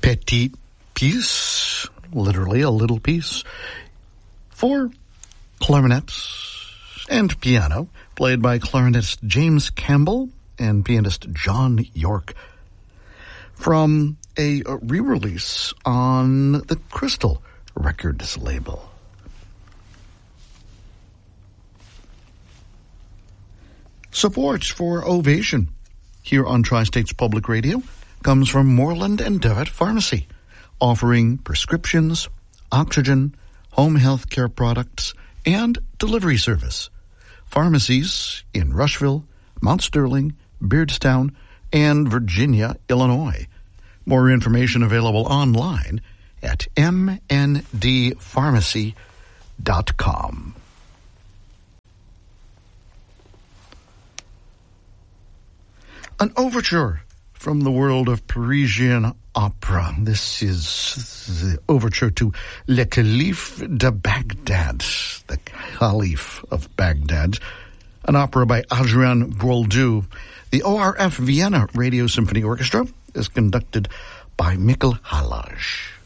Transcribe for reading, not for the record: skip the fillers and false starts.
Petite piece, literally a little piece, for clarinet and piano, played by clarinetist James Campbell and pianist John York, from a re-release on the Crystal Records label. Support for Ovation here on Tri-States Public Radio comes from Moreland and Devitt Pharmacy, offering prescriptions, oxygen, home health care products, and delivery service. Pharmacies in Rushville, Mount Sterling, Beardstown, and Virginia, Illinois. More information available online at mndpharmacy.com. An overture from the world of Parisian opera. This is the overture to Le Calife de Bagdad, the Caliph of Baghdad, an opera by Adrian Boieldieu. The ORF Vienna Radio Symphony Orchestra is conducted by Mikkel Hallage.